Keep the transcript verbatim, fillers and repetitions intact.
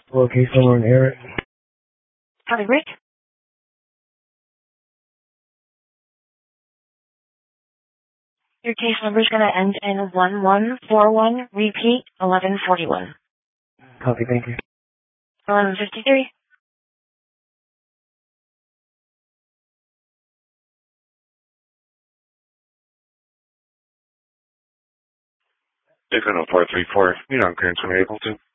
Okay, somewhere in Eric. Copy, Rick. Your case number is going to end in one one four one, repeat, eleven forty-one. Copy, thank you. eleven fifty-three. Different four three four, you know, Grand Swing Appleton.